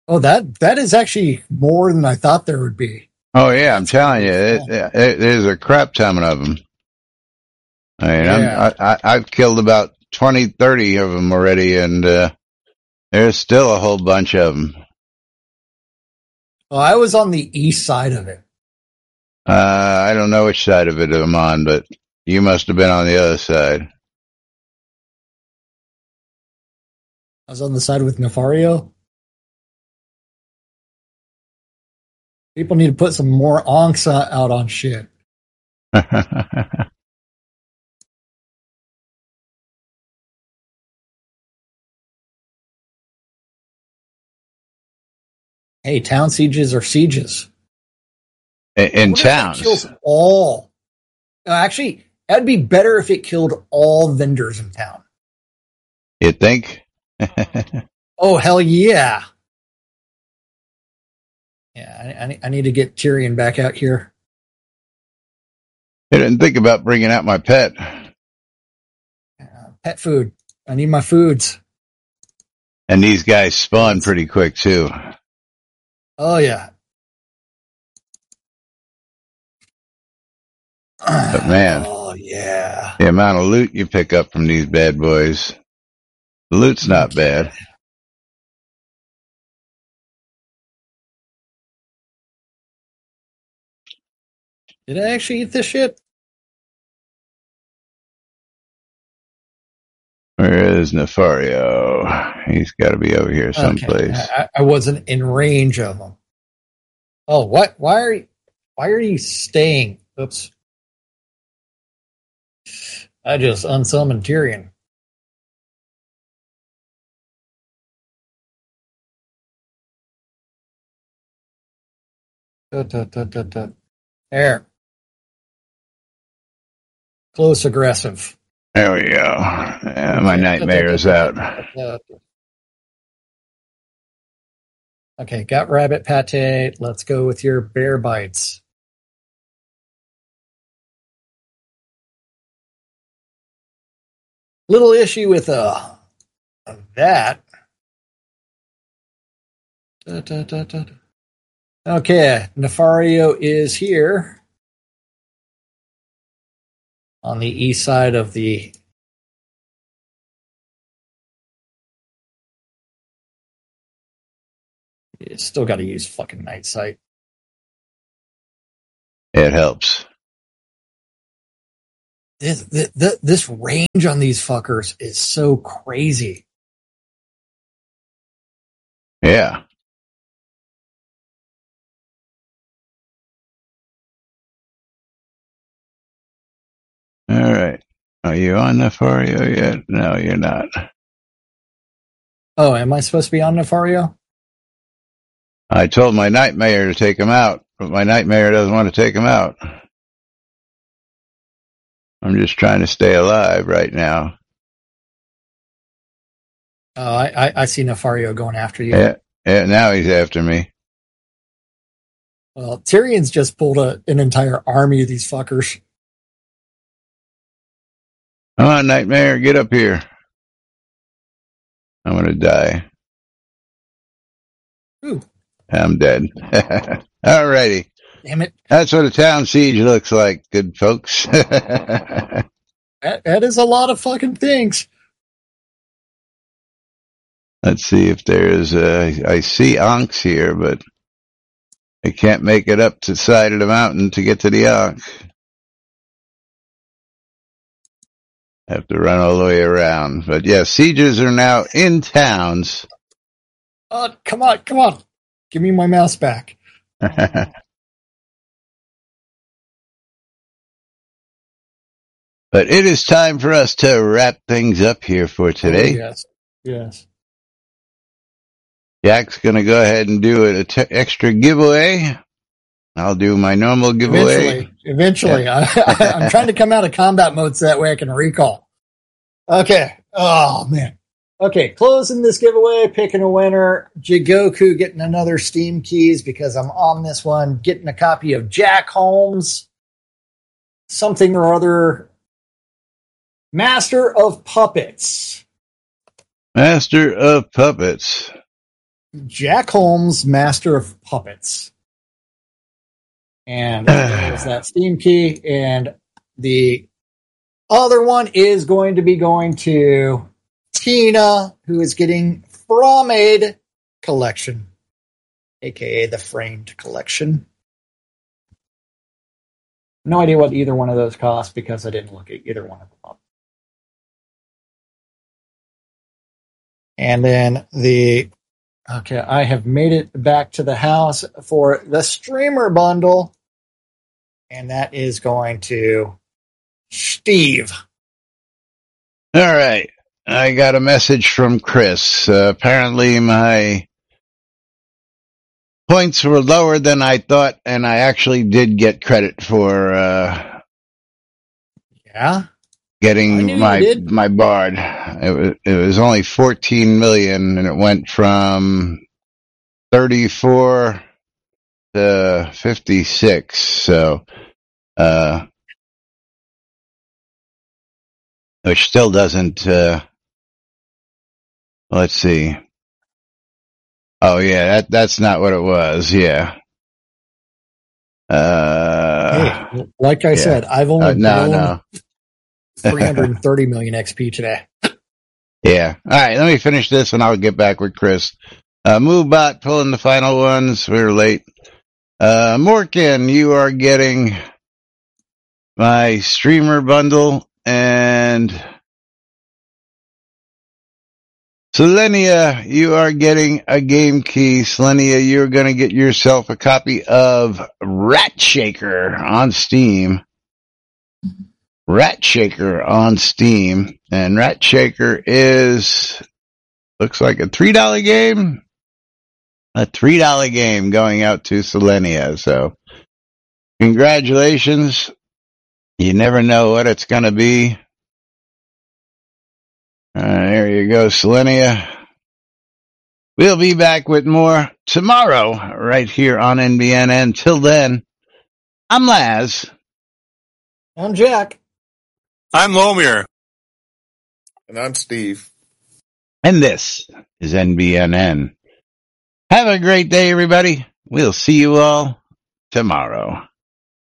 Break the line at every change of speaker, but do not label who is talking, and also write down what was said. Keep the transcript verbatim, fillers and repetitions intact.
Oh, that that is actually more than I thought there would be.
Oh yeah, I'm telling you, it, it, it, there's a crap ton of them. I mean,
Yeah.
I'm, I, I've killed about twenty, thirty of them already, and uh, there's still a whole bunch of them.
Well, I was on the east side of it.
Uh, I don't know which side of it I'm on, but you must have been on the other side.
I was on the side with Nefario. People need to put some more onks out on shit. Hey, town sieges are sieges.
In, in towns.
Kills all. Uh, actually, that'd be better if it killed all vendors in town.
You think?
Oh, hell yeah. Yeah, I, I, I need to get Tyrion back out here.
I didn't think about bringing out my pet.
Uh, pet food. I need my foods.
And these guys spawn pretty quick, too.
Oh, yeah.
But man,
oh yeah,
the amount of loot you pick up from these bad boys, the loot's not bad.
Did I actually eat this shit?
Where is Nefario? He's got to be over here someplace.
Okay. I, I wasn't in range of him. Oh, what? Why are you? Why are you staying? Oops. I just unsummoned Tyrion. Da, da, da, da, da. There. Close aggressive.
There we go. Yeah, my nightmare is out.
Okay, got rabbit pate. Let's go with your bear bites. Little issue with uh that. Da, da, da, da. Okay, Nefario is here on the east side of the. You still got to use fucking night sight.
It helps.
This, this, this range on these fuckers is so crazy.
Yeah. All right. Are you on Nefario yet? No, you're not.
Oh, am I supposed to be on Nefario?
I told my nightmare to take him out, but my nightmare doesn't want to take him out. I'm just trying to stay alive right now.
Oh, I, I, I see Nefario going after you.
Yeah, yeah, now he's after me.
Well, Tyrion's just pulled a, an entire army of these fuckers.
Come on, Nightmare, get up here. I'm gonna die.
Ooh.
I'm dead. Alrighty.
Damn it.
That's what a town siege looks like, good folks.
that, that is a lot of fucking things.
Let's see if there's, uh, I see Onks here, but I can't make it up to the side of the mountain to get to the Onk. Have to run all the way around. But yeah, sieges are now in towns.
Oh, come on, come on. Give me my mouse back.
But it is time for us to wrap things up here for today.
Oh, yes, yes.
Jack's going to go ahead and do an t- extra giveaway. I'll do my normal giveaway.
Eventually, eventually. Yeah. I, I'm trying to come out of combat mode so that way I can recall. Okay. Oh, man. Okay, closing this giveaway, picking a winner. Jigoku getting another Steam keys because I'm on this one. Getting a copy of Jack Holmes. Something or other. Master of Puppets.
Master of Puppets.
Jack Holmes, Master of Puppets. And there's that Steam key. And the other one is going to be going to Tina, who is getting Fromade Collection, aka the Framed Collection. No idea what either one of those cost because I didn't look at either one of them up. And then the, okay, I have made it back to the house for the streamer bundle. And that is going to Steve.
All right. I got a message from Chris. Uh, apparently my points were lower than I thought, and I actually did get credit for uh,
yeah
getting my my Bard. It was, it was only fourteen million, and it went from thirty-four to fifty-six. So, uh, which still doesn't. Uh, let's see. Oh yeah, that that's not what it was. Yeah. Uh,
hey, like I yeah. said, I've only
uh, no, no.
three hundred thirty million X P today.
Yeah. All right, let me finish this and I'll get back with Chris. Uh, MoveBot pulling the final ones. We were late. Uh, Morkin, you are getting my streamer bundle, and Selenia, you are getting a game key. Selenia, you're going to get yourself a copy of Rat Shaker on Steam. Rat Shaker on Steam. And Rat Shaker is, looks like a three dollar game. A three dollar game going out to Selenia. So, congratulations. You never know what it's going to be. Uh, there you go, Selenia. We'll be back with more tomorrow right here on N B N. Until then, I'm Laz.
I'm Jack.
I'm Lomir.
And I'm Steve.
And this is N B N N. Have a great day, everybody. We'll see you all tomorrow.